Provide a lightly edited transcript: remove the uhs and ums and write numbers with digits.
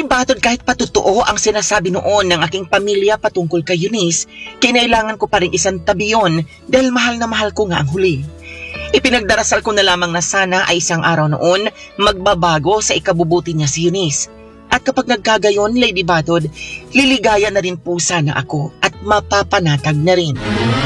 Batod kahit patotoo ang sinasabi noon ng aking pamilya patungkol kay Eunice, kinailangan ko pa rin isang tabi yun dahil mahal na mahal ko nga ang huli. Ipinagdarasal ko na lamang na sana ay isang araw noon magbabago sa ikabubuti niya si Eunice. At kapag nagkagayon, Lady Batod, liligaya na rin po sana ako at mapapanatag na rin.